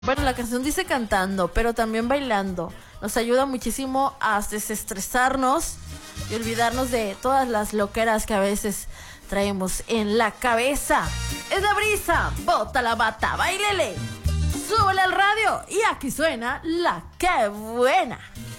Bueno, la canción dice cantando, pero también bailando. Nos ayuda muchísimo a desestresarnos y olvidarnos de todas las loqueras que a veces traemos en la cabeza. Es la brisa, bota la bata, bailele, súbele al radio y aquí suena La Que Buena.